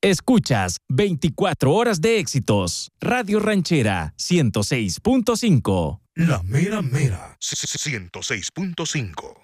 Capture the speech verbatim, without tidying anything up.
Escuchas veinticuatro horas de éxitos. Radio Ranchera ciento seis punto cinco. La mera mera ciento seis punto cinco.